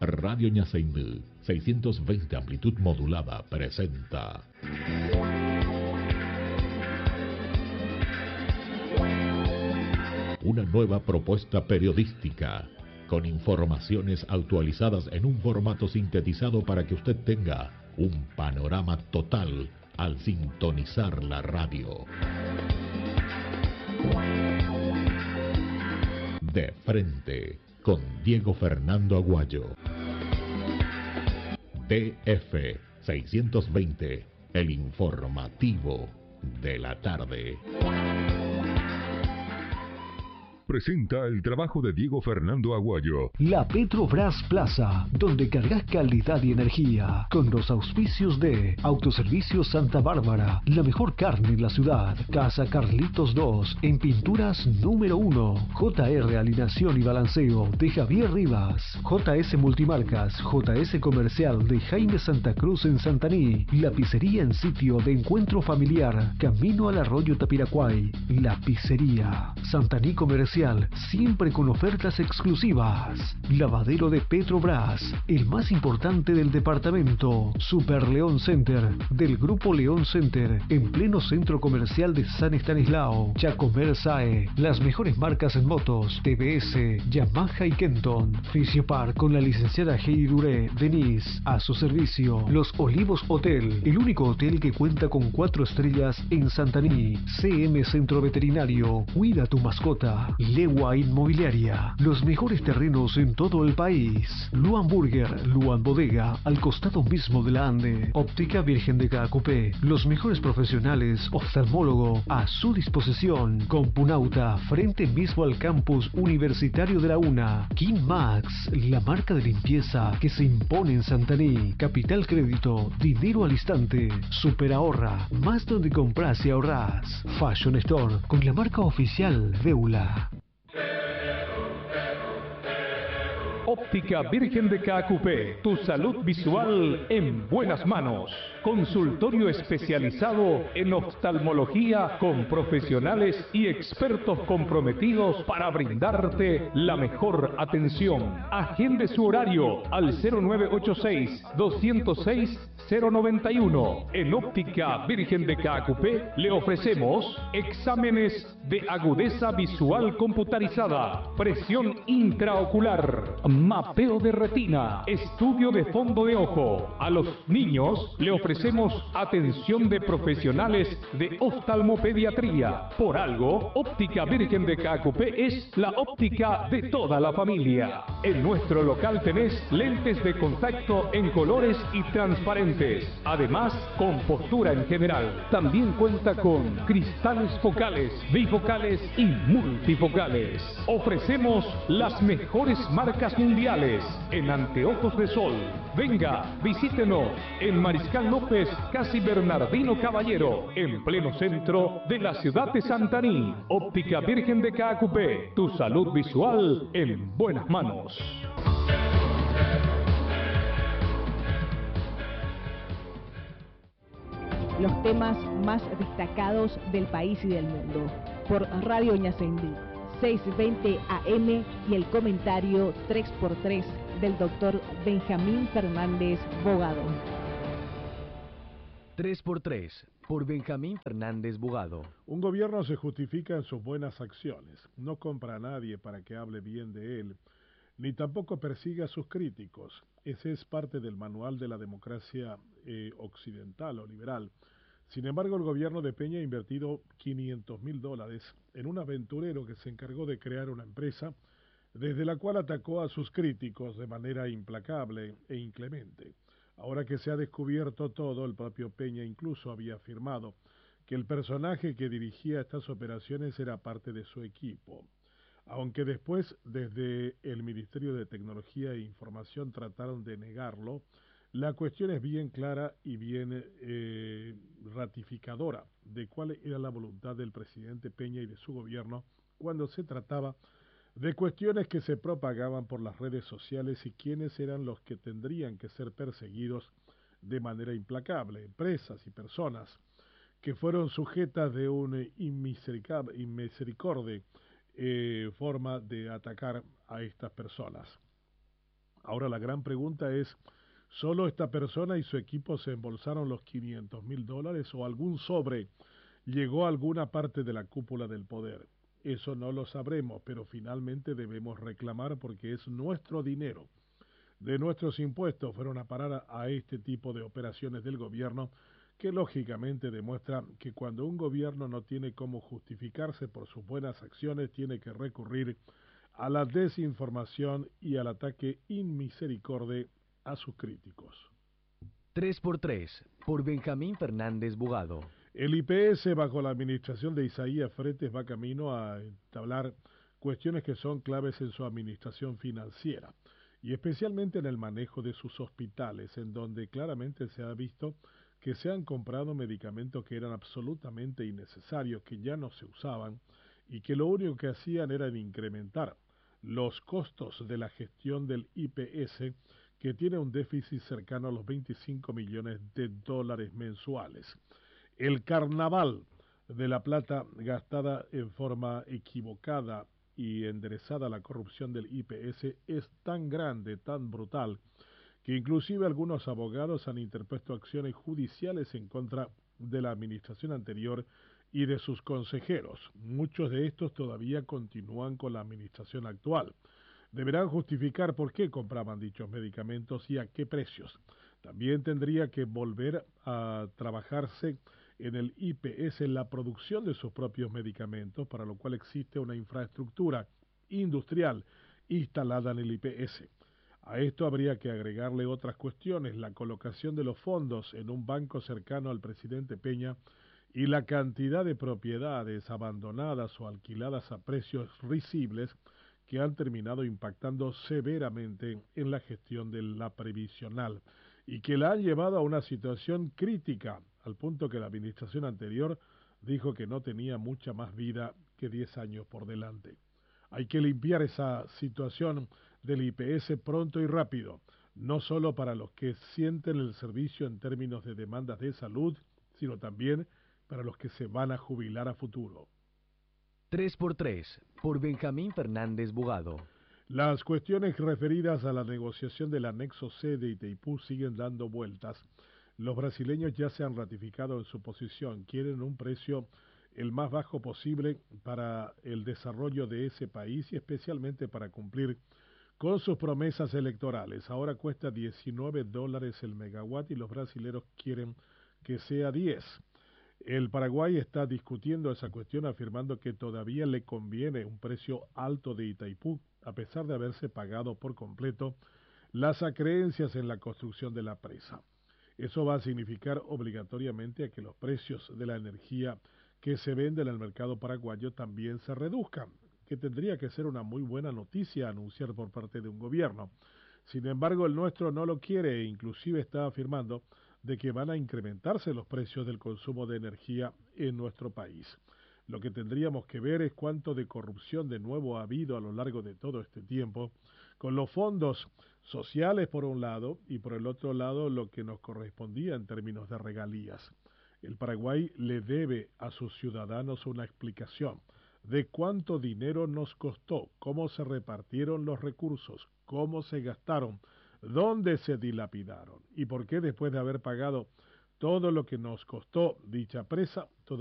Radio Ñaceindú, 620 amplitud modulada, presenta una nueva propuesta periodística con informaciones actualizadas en un formato sintetizado para que usted tenga un panorama total al sintonizar la radio. De frente, con Diego Fernando Aguayo. DF 620, el informativo de la tarde. Presenta el trabajo de Diego Fernando Aguayo. La Petrobras Plaza, donde cargas calidad y energía, con los auspicios de Autoservicios Santa Bárbara, la mejor carne en la ciudad, Casa Carlitos 2, en pinturas número 1, JR Alineación y Balanceo de Javier Rivas, JS Multimarcas, JS Comercial de Jaime Santa Cruz en Santaní, la pizzería en sitio de encuentro familiar, camino al arroyo Tapiracuay, la pizzería, Santaní Comercial, siempre con ofertas exclusivas. Lavadero de Petrobras, el más importante del departamento. Super León Center, del Grupo León Center, en pleno centro comercial de San Estanislao. Chacomer SAE, las mejores marcas en motos, TBS, Yamaha y Kenton. Fisiopar con la licenciada Heidi Duré, Denise, a su servicio. Los Olivos Hotel, el único hotel que cuenta con 4 estrellas en Santaní. CM Centro Veterinario, cuida tu mascota. Legua Inmobiliaria, los mejores terrenos en todo el país. Luan Burger, Luan Bodega, al costado mismo de la Ande. Óptica Virgen de Caacupé, los mejores profesionales, oftalmólogo, a su disposición. Compunauta, frente mismo al campus universitario de la UNA. King Max, la marca de limpieza que se impone en Santaní. Capital Crédito, dinero al instante. Super Ahorra, más donde compras y ahorras. Fashion Store, con la marca oficial Deula. Óptica Virgen de Caacupé, tu salud visual en buenas manos. Consultorio especializado en oftalmología con profesionales y expertos comprometidos para brindarte la mejor atención. Agende su horario al 0986-206-091. En Óptica Virgen de Caacupé le ofrecemos exámenes de agudeza visual computarizada, presión intraocular, mapeo de retina, estudio de fondo de ojo. A los niños le ofrecemos atención de profesionales de oftalmopediatría. Por algo, Óptica Virgen de Caacupé es la óptica de toda la familia. En nuestro local tenés lentes de contacto en colores y transparentes, además con postura en general. También cuenta con cristales focales, bifocales y multifocales. Ofrecemos las mejores marcas mundiales en anteojos de sol. Venga, visítenos en Mariscal López, casi Bernardino Caballero, en pleno centro de la ciudad de Santaní. Óptica Virgen de Caacupé, tu salud visual en buenas manos. Los temas más destacados del país y del mundo. Por Radio Ñaceindú, 620 AM y el comentario 3x3 del doctor Benjamín Fernández Bogado. 3x3, por Benjamín Fernández Bogado. Un gobierno se justifica en sus buenas acciones. No compra a nadie para que hable bien de él, ni tampoco persiga a sus críticos. Ese es parte del manual de la democracia occidental o liberal. Sin embargo, el gobierno de Peña ha invertido $500.000 en un aventurero que se encargó de crear una empresa desde la cual atacó a sus críticos de manera implacable e inclemente. Ahora que se ha descubierto todo, el propio Peña incluso había afirmado que el personaje que dirigía estas operaciones era parte de su equipo. Aunque después desde el Ministerio de Tecnología e Información trataron de negarlo, la cuestión es bien clara y bien ratificadora de cuál era la voluntad del presidente Peña y de su gobierno cuando se trataba de cuestiones que se propagaban por las redes sociales y quiénes eran los que tendrían que ser perseguidos de manera implacable, empresas y personas que fueron sujetas de una inmisericorde forma de atacar a estas personas. Ahora la gran pregunta es, ¿solo esta persona y su equipo se embolsaron los $500.000 o algún sobre llegó a alguna parte de la cúpula del poder? Eso no lo sabremos, pero finalmente debemos reclamar porque es nuestro dinero. De nuestros impuestos fueron a parar a este tipo de operaciones del gobierno, que lógicamente demuestra que cuando un gobierno no tiene cómo justificarse por sus buenas acciones, tiene que recurrir a la desinformación y al ataque inmisericorde a sus críticos. 3x3, por Benjamín Fernández Bugado. El IPS, bajo la administración de Isaías Fretes, va camino a entablar cuestiones que son claves en su administración financiera, y especialmente en el manejo de sus hospitales, en donde claramente se ha visto que se han comprado medicamentos que eran absolutamente innecesarios, que ya no se usaban, y que lo único que hacían era incrementar los costos de la gestión del IPS, que tiene un déficit cercano a los $25 millones mensuales. El carnaval de la plata gastada en forma equivocada y enderezada a la corrupción del IPS es tan grande, tan brutal, que inclusive algunos abogados han interpuesto acciones judiciales en contra de la administración anterior y de sus consejeros. Muchos de estos todavía continúan con la administración actual. Deberán justificar por qué compraban dichos medicamentos y a qué precios. También tendría que volver a trabajarse en el IPS en la producción de sus propios medicamentos, para lo cual existe una infraestructura industrial instalada en el IPS. A esto habría que agregarle otras cuestiones, la colocación de los fondos en un banco cercano al presidente Peña y la cantidad de propiedades abandonadas o alquiladas a precios risibles que han terminado impactando severamente en la gestión de la previsional y que la han llevado a una situación crítica, al punto que la administración anterior dijo que no tenía mucha más vida que 10 años por delante. Hay que limpiar esa situación del IPS pronto y rápido, no solo para los que sienten el servicio en términos de demandas de salud, sino también para los que se van a jubilar a futuro. 3x3, por Benjamín Fernández Bugado. Las cuestiones referidas a la negociación del anexo C de Itaipú siguen dando vueltas. Los brasileños ya se han ratificado en su posición, quieren un precio el más bajo posible para el desarrollo de ese país y especialmente para cumplir con sus promesas electorales. Ahora cuesta $19 el megawatt y los brasileños quieren que sea 10. El Paraguay está discutiendo esa cuestión, afirmando que todavía le conviene un precio alto de Itaipú, a pesar de haberse pagado por completo las acreencias en la construcción de la presa. Eso va a significar obligatoriamente a que los precios de la energía que se vende en el mercado paraguayo también se reduzcan, que tendría que ser una muy buena noticia anunciar por parte de un gobierno. Sin embargo, el nuestro no lo quiere e inclusive está afirmando de que van a incrementarse los precios del consumo de energía en nuestro país. Lo que tendríamos que ver es cuánto de corrupción de nuevo ha habido a lo largo de todo este tiempo, con los fondos sociales por un lado y por el otro lado lo que nos correspondía en términos de regalías. El Paraguay le debe a sus ciudadanos una explicación de cuánto dinero nos costó, cómo se repartieron los recursos, cómo se gastaron, dónde se dilapidaron y por qué después de haber pagado todo lo que nos costó dicha presa,